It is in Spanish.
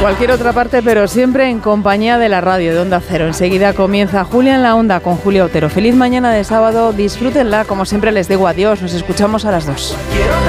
cualquier otra parte, pero siempre en compañía de la radio de Onda Cero. Enseguida comienza Julia en la Onda con Julia Otero. Feliz mañana de sábado, disfrútenla, como siempre les digo adiós, nos escuchamos a las 2.